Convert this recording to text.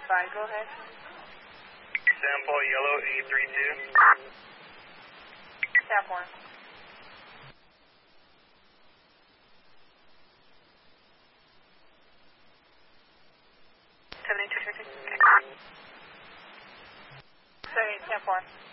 fine. Go ahead. Sample yellow 832. Tap 1. Tap 4.